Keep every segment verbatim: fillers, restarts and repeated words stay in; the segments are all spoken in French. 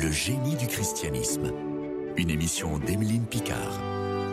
Le génie du christianisme. Une émission d'Emeline Picard.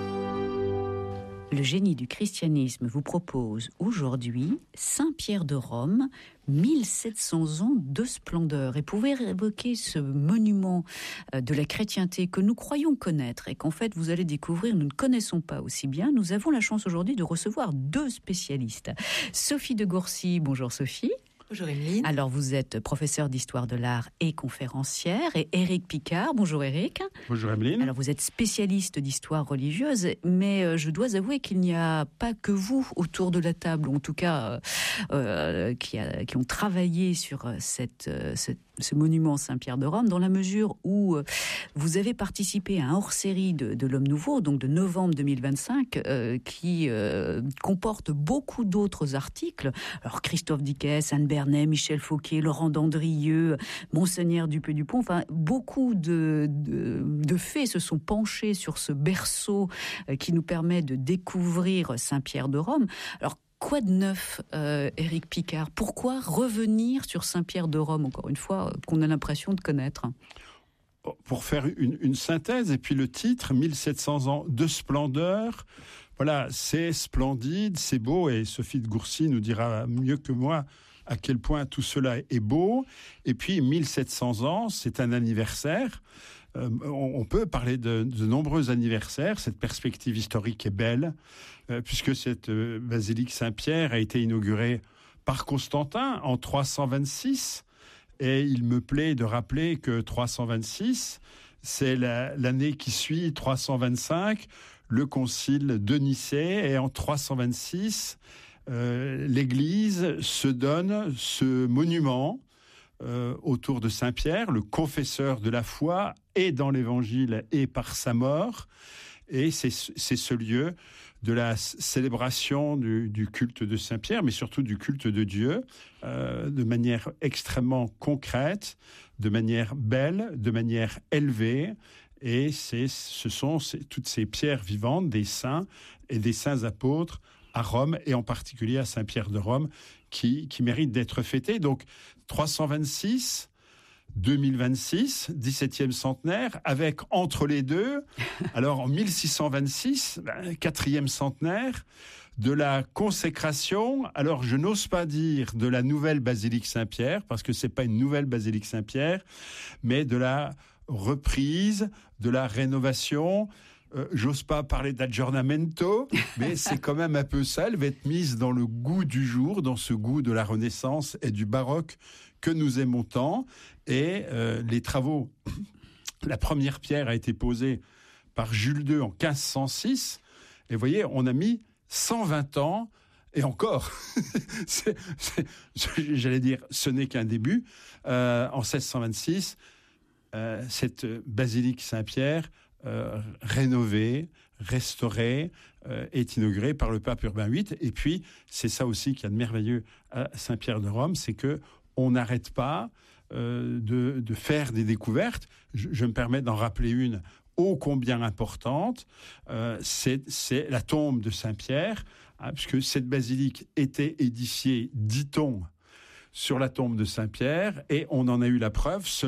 Le génie du christianisme vous propose aujourd'hui Saint-Pierre de Rome, mille sept cents ans de splendeur. Et pour évoquer ce monument de la chrétienté que nous croyons connaître et qu'en fait vous allez découvrir, nous ne connaissons pas aussi bien, nous avons la chance aujourd'hui de recevoir deux spécialistes. Sophie de Gourcy, bonjour Sophie. Bonjour Emeline. Alors vous êtes professeur d'histoire de l'art et conférencière, et Éric Picard, bonjour Éric. Bonjour Emeline. Alors vous êtes spécialiste d'histoire religieuse, mais je dois avouer qu'il n'y a pas que vous autour de la table, ou en tout cas euh, qui, a, qui ont travaillé sur cette, ce, ce monument Saint-Pierre de Rome, dans la mesure où vous avez participé à un hors-série de, de l'Homme Nouveau, donc de novembre deux mille vingt-cinq, euh, qui euh, comporte beaucoup d'autres articles. Alors Christophe Dickès, Anne Bernet, Michel Fauquier, Laurent Dandrieux, Monseigneur Dupé-Dupont, enfin beaucoup de, de, de faits se sont penchés sur ce berceau euh, qui nous permet de découvrir Saint-Pierre de Rome. Alors quoi de neuf, euh, Éric Picard ? Pourquoi revenir sur Saint-Pierre de Rome, encore une fois, euh, qu'on a l'impression de connaître ? Pour faire une, une synthèse, et puis le titre, mille sept cents ans de splendeur, voilà, c'est splendide, c'est beau, et Sophie de Gourcy nous dira mieux que moi à quel point tout cela est beau. Et puis mille sept cents ans, c'est un anniversaire. Euh, on, on peut parler de, de nombreux anniversaires. Cette perspective historique est belle, euh, puisque cette euh, basilique Saint-Pierre a été inaugurée par Constantin en trois cent vingt-six. Et il me plaît de rappeler que trois cent vingt-six, c'est la, l'année qui suit trois cent vingt-cinq, le concile de Nicée. Et en trois cent vingt-six, euh, l'Église se donne ce monument euh, autour de Saint-Pierre, le confesseur de la foi, et dans l'Évangile et par sa mort. Et c'est, c'est ce lieu de la célébration du, du culte de Saint-Pierre, mais surtout du culte de Dieu, euh, de manière extrêmement concrète, de manière belle, de manière élevée. Et c'est, ce sont ces, toutes ces pierres vivantes des saints et des saints apôtres à Rome, et en particulier à Saint-Pierre de Rome, qui, qui méritent d'être fêtés. Donc, trois cent vingt-six... deux mille vingt-six, dix-septième centenaire, avec entre les deux, alors en mille six cent vingt-six, ben, quatrième centenaire, de la consécration, alors je n'ose pas dire de la nouvelle basilique Saint-Pierre, parce que c'est pas une nouvelle basilique Saint-Pierre, mais de la reprise, de la rénovation. Euh, j'ose pas parler d'aggiornamento, mais c'est quand même un peu ça. Elle va être mise dans le goût du jour, dans ce goût de la Renaissance et du baroque que nous aimons tant. Et euh, les travaux, la première pierre a été posée par Jules deux en quinze cent six. Et vous voyez, on a mis cent vingt ans, et encore, c'est, c'est, j'allais dire, ce n'est qu'un début. Euh, en seize cent vingt-six, euh, cette basilique Saint-Pierre, Euh, rénové, restauré, euh, est inauguré par le pape Urbain huit. Et puis, c'est ça aussi qu'il y a de merveilleux à Saint-Pierre de Rome, c'est que on n'arrête pas euh, de, de faire des découvertes. Je, je me permets d'en rappeler une ô combien importante. Euh, c'est, c'est la tombe de Saint-Pierre, hein, puisque cette basilique était édifiée, dit-on, sur la tombe de Saint-Pierre, et on en a eu la preuve.